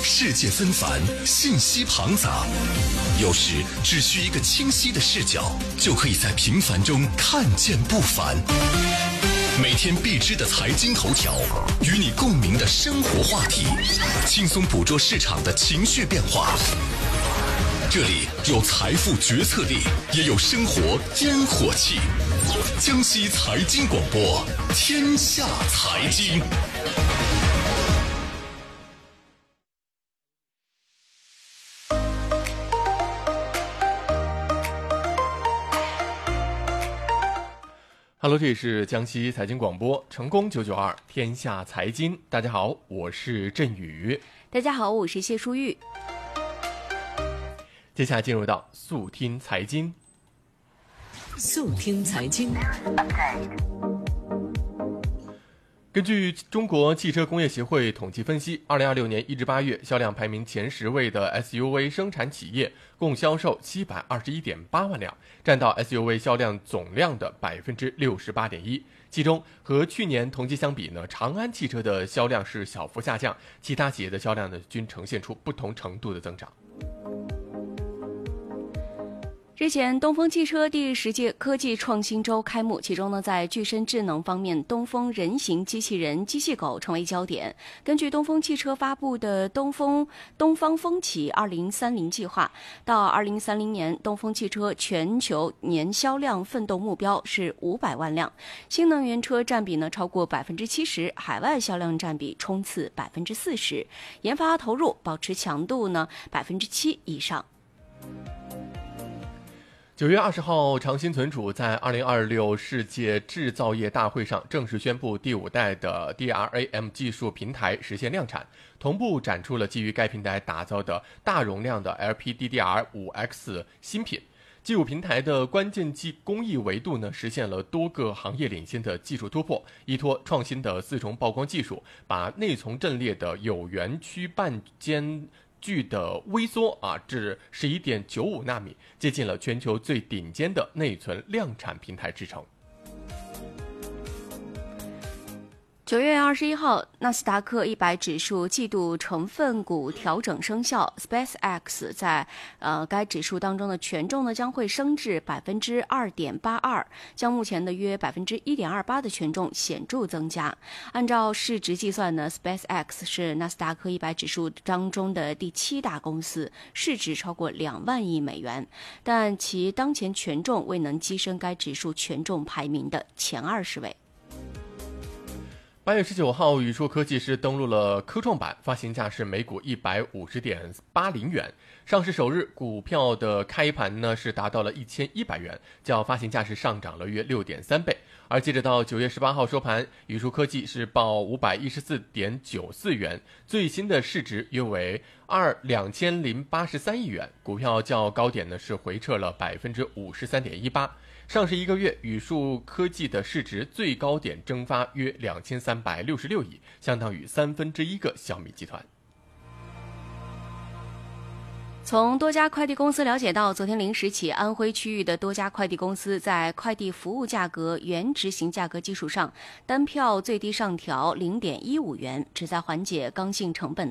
世界纷繁，信息庞杂，有时只需一个清晰的视角，就可以在平凡中看见不凡。每天必知的财经头条，与你共鸣的生活话题，轻松捕捉市场的情绪变化。这里有财富决策力，也有生活烟火气。江西财经广播，天下财经。 Hello， 这里是江西财经广播，成功992天下财经。大家好，我是振宇。 大家好，我是谢淑玉。 接下来进入到速听财经。 速听财经。 根据中国汽车工业协会统计分析，2026年1至8月销量排名前10位的 SUV 生产企业共销售721.8万辆，占到 SUV 销量总量的68.1%。其中和去年同期相比呢，长安汽车的销量是小幅下降，其他企业的销量呢均呈现出不同程度的增长。 日前，东风汽车第10届科技创新周开幕，其中呢，在具身智能方面，东风人形机器人机器狗成为焦点。根据东风汽车发布的东方风起2030计划，到2030年，东风汽车全球年销量奋斗目标是500万辆，新能源车占比呢超过70%，海外销量占比冲刺40%，研发投入保持强度呢7%以上。 9月20号，长鑫存储在2026世界制造业大会上正式宣布第5代的 DRAM 技术平台实现量产，同步展出了基于该平台打造的大容量的 LPDDR5X 新品。技术平台的关键工艺维度呢，实现了多个行业领先的技术突破，依托创新的4重曝光技术，把内存阵列的有源区半间距的微缩至11.95纳米，接近了全球最顶尖的内存量产平台制程。 9月21号，纳斯达克100指数季度成分股调整生效 ，SpaceX 在该指数当中的权重呢将会升至2.82%，将目前的约1.28%的权重显著增加。按照市值计算呢 ，SpaceX 是纳斯达克100指数当中的第7大公司，市值超过2万亿美元，但其当前权重未能跻身该指数权重排名的前20位。 8月19号，宇硕科技是登陆了科创板，发行价是每股150.80元。上市首日，股票的开盘呢是达到了1100元，较发行价是上涨了约6.3倍。而接着到9月18号收盘，宇硕科技是报514.94元，最新的市值约为2083亿元，股票较高点呢是回撤了53.18%。上市1个月，宇硕科技的市值最高点蒸发约2366亿，相当于1/3个小米集团。 从多家快递公司了解到，昨天0时起，安徽区域的多家快递公司在快递服务价格原执行价格基础上，单票最低上调0.15元，旨在缓解刚性成本的